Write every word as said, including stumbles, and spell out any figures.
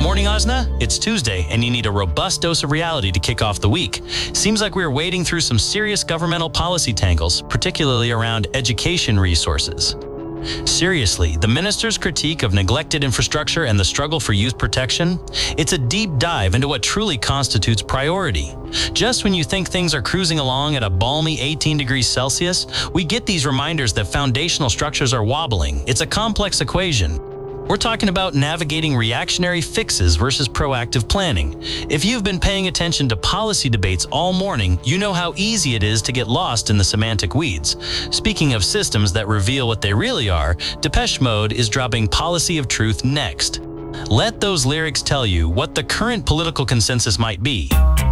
Morning, Osna. It's Tuesday, and you need a robust dose of reality to kick off the week. Seems like we're wading through some serious governmental policy tangles, particularly around education resources. Seriously, the minister's critique of neglected infrastructure and the struggle for youth protection? It's a deep dive into what truly constitutes priority. Just when you think things are cruising along at a balmy eighteen degrees Celsius, we get these reminders that foundational structures are wobbling. It's a complex equation. We're talking about navigating reactionary fixes versus proactive planning. If you've been paying attention to policy debates all morning, you know how easy it is to get lost in the semantic weeds. Speaking of systems that reveal what they really are, Depeche Mode is dropping Policy of Truth next. Let those lyrics tell you what the current political consensus might be.